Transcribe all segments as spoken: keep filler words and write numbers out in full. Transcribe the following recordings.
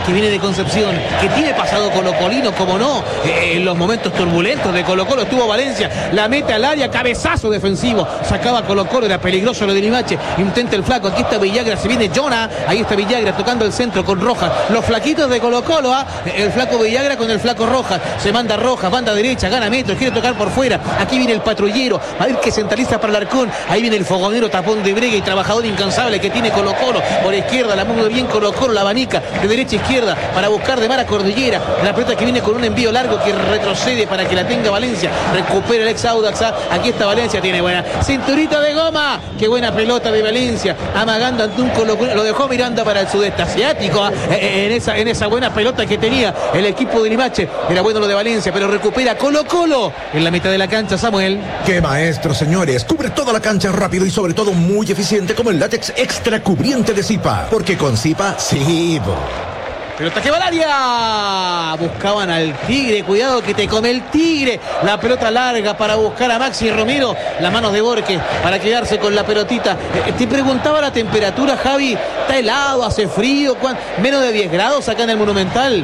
que viene de Concepción, que tiene pasado colocolino, como no, eh, en los momentos turbulentos de Colo-Colo estuvo Valencia, la mete al área, cabezazo defensivo, sacaba Colo-Colo, era peligroso lo de Limache, intenta el flaco, aquí está Villagra, se viene Jonah, ahí está Villagra tocando el centro con Rojas, los flaquitos de Colo-Colo, ¿ah? El flaco Villagra con el flaco Rojas, se manda Rojas, banda derecha, gana metros, quiere tocar por fuera, aquí viene el patrullero, a ver que centraliza para el Arcón, ahí viene el fogonero tapón de brega y trabajador incansable que tiene Colo-Colo, por izquierda, la mueve bien Colo-Colo, la abanica, de derecha a izquierda, para buscar de mar a Cordillera, la pelota que viene con un envío largo que retrocede para que la tenga Valencia, recupera el ex Audax, aquí está Valencia, tiene buena cinturita de goma, qué buena pelota de Valencia, amagando ante un Colo-Colo, lo dejó Miranda para el sudeste asiático, ¿eh? en, esa, en esa buena pelota que tenía el equipo de Limache, era bueno lo de Valencia, pero recupera Colo-Colo en la mitad de la cancha, Samuel. ¡Qué maestro, señores! Cubre toda la cancha rápido y sobre todo muy eficiente como el látex extra cubriente de Zipa, porque con Zipa, sí, bo. Pelota que va al área. Buscaban al Tigre. Cuidado que te come el Tigre. La pelota larga para buscar a Maxi Romero. Las manos de Borges para quedarse con la pelotita. Eh, te preguntaba la temperatura, Javi. ¿Está helado? ¿Hace frío? ¿Cuán? ¿Menos de diez grados acá en el Monumental?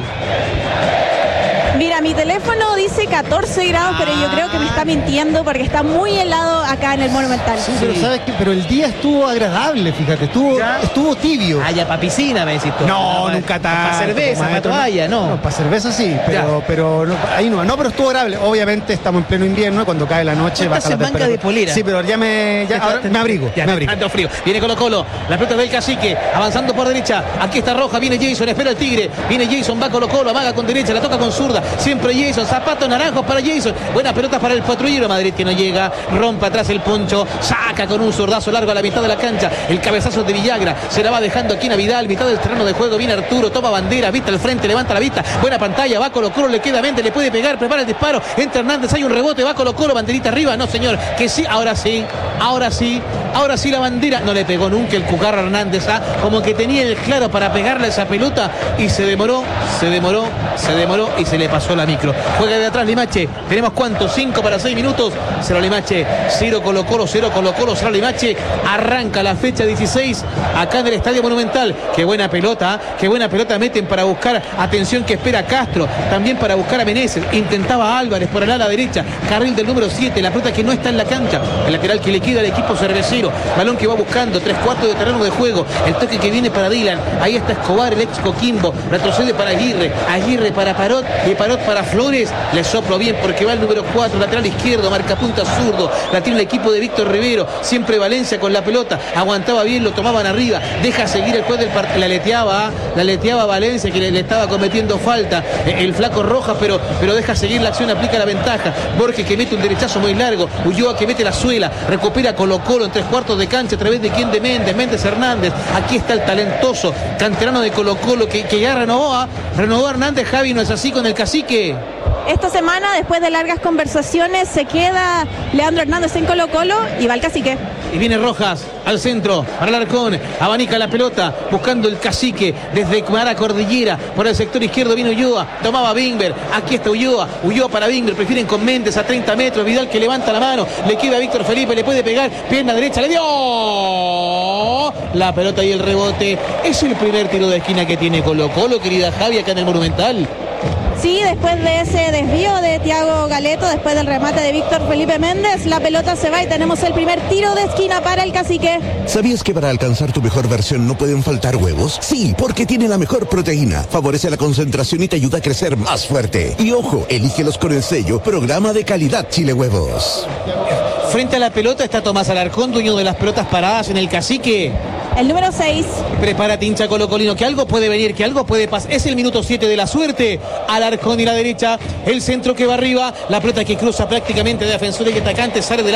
Mira, mi teléfono dice catorce grados, pero yo creo que me está mintiendo porque está muy helado acá en el Monumental. Sí, pero ¿sabes qué? Pero el día estuvo agradable, fíjate, estuvo, estuvo tibio. Ah, ya para piscina, me decís tú. No, no, nunca tanto. Para cerveza, para toalla, no. No, para cerveza sí, pero, pero no, ahí no, no, pero estuvo agradable. Obviamente estamos en pleno invierno, cuando cae la noche baja la temperatura. de polera. Sí, pero ya me, ya, ahora me abrigo, ya, me abrigo. Tanto frío. Viene Colo-Colo, la pelota del Cacique, avanzando por derecha. Aquí está Roja, viene Jason, espera el Tigre. Viene Jason, va Colo-Colo, amaga con derecha, la toca con zurda. Siempre Jason. Zapatos naranjos para Jason. Buena pelota para el patrullero. Madrid que no llega. Rompe atrás el Poncho. Saca con un zurdazo largo a la mitad de la cancha. El cabezazo de Villagra. Se la va dejando aquí Navidad. Mitad del terreno de juego. Viene Arturo. Toma bandera. Vista al frente. Levanta la vista. Buena pantalla. Va Colo-Colo. Le queda mente. Le puede pegar. Prepara el disparo. Entra Hernández. Hay un rebote. Va Colo-Colo. Banderita arriba. No, señor. Que sí. Ahora sí. Ahora sí. Ahora sí la bandera. No le pegó nunca el Cucarra Hernández. ¿Ah? Como que tenía el claro para pegarle esa pelota. Y se demoró. Se demoró. Se demoró. Y se le pasó la micro. Juega de atrás Limache. Tenemos cuánto, cinco para seis minutos. Cero Limache, cero Colo-Colo, cero Colo-Colo, cero Limache. Arranca la fecha dieciséis acá en el Estadio Monumental. Qué buena pelota, qué buena pelota meten para buscar. Atención que espera Castro, también para buscar a Meneses. Intentaba Álvarez por el ala derecha. Carril del número siete, la pelota que no está en la cancha. El lateral que le queda al equipo cervecero. Balón que va buscando, tres cuartos de terreno de juego. El toque que viene para Dylan. Ahí está Escobar, el ex Coquimbo. Retrocede para Aguirre. Aguirre para Parot y Parot para Flores. Le soplo bien porque va el número cuatro, lateral izquierdo, marca punta zurdo, la tiene el equipo de Víctor Rivero, siempre Valencia con la pelota, aguantaba bien, lo tomaban arriba, deja seguir el juez del partido, la leteaba, la leteaba Valencia que le, le estaba cometiendo falta, el flaco Rojas, pero, pero deja seguir la acción, aplica la ventaja, Borges que mete un derechazo muy largo, Ulloa que mete la suela, recupera Colo-Colo en tres cuartos de cancha, a través de quién de Méndez, Méndez Hernández, aquí está el talentoso canterano de Colo-Colo que, que ya renovó, ¿ah? renovó Hernández. Javi, ¿no es así con el Cacique? Esta semana, después de largas conversaciones, se queda Leandro Hernández en Colo-Colo y va el Cacique. Y viene Rojas al centro para el Arcón, abanica la pelota buscando el Cacique desde Mara Cordillera, por el sector izquierdo viene Ulloa, tomaba Bingber, aquí está Ulloa, Ulloa para Bingber, prefieren con Méndez a treinta metros, Vidal que levanta la mano, le queda a Víctor Felipe, le puede pegar, pierna derecha, le dio la pelota y el rebote. Es el primer tiro de esquina que tiene Colo-Colo, querida Javi, acá en el Monumental. Sí, después de ese desvío de Thiago Galeto, después del remate de Víctor Felipe Méndez, la pelota se va y tenemos el primer tiro de esquina para el Cacique. ¿Sabías que para alcanzar tu mejor versión no pueden faltar huevos? Sí, porque tiene la mejor proteína, favorece la concentración y te ayuda a crecer más fuerte. Y ojo, elígelos con el sello Programa de Calidad Chile Huevos. Frente a la pelota está Tomás Alarcón, dueño de las pelotas paradas en el Cacique. El número seis. Prepárate, hincha colocolino, que algo puede venir, que algo puede pasar. Es el minuto siete de la suerte. Alarcón y la derecha, el centro que va arriba, la pelota que cruza prácticamente de defensores y atacantes, sale de la